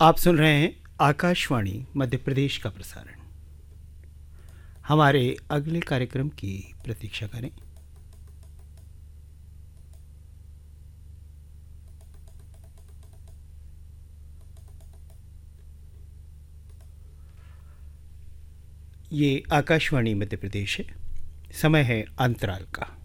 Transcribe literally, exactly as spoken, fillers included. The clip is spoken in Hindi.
आप सुन रहे हैं आकाशवाणी मध्य प्रदेश का प्रसारण। हमारे अगले कार्यक्रम की प्रतीक्षा करें। ये आकाशवाणी मध्य प्रदेश है। समय है अंतराल का।